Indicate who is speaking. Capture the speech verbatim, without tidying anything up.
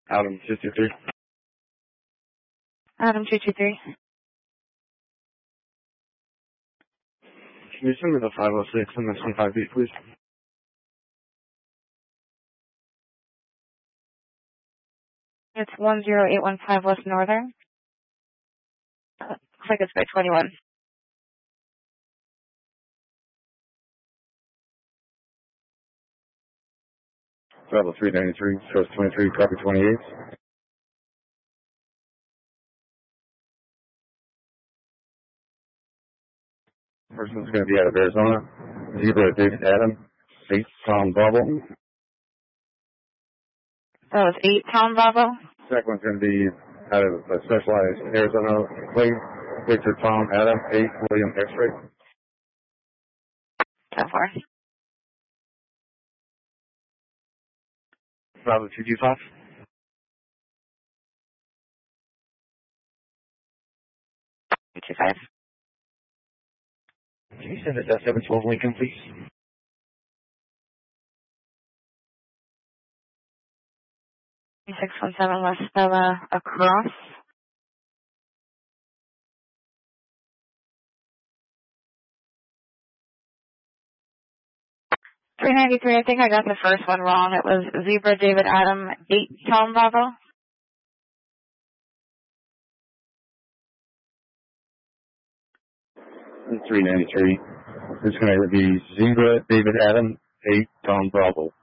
Speaker 1: Adam two two three.
Speaker 2: Adam two two three.
Speaker 1: Can you send me the five oh six and the twenty-five beat, please?
Speaker 2: It's one zero eight one five West Northern. Uh, looks like it's by twenty-one.
Speaker 1: Travel three ninety-three, source twenty-three, copy twenty-eight. Person's going to be out of Arizona. Zebra David Adam, eight Tom Bravo.
Speaker 2: That was eight Tom Bravo.
Speaker 1: Second one's going to be out of a specialized Arizona plate. Victor Tom Adam, eight William X-ray.
Speaker 2: ten four.
Speaker 1: Bravo two two five.
Speaker 2: two two five.
Speaker 1: Can you send us that seven twelve Lincoln, please?
Speaker 2: six one seven West Stella across. three ninety-three, I think I got the first one wrong. It was Zebra David Adam, eight Tom Bravo.
Speaker 1: three ninety-three. It's going to be Zebra David Adam, eight Tom Bravo.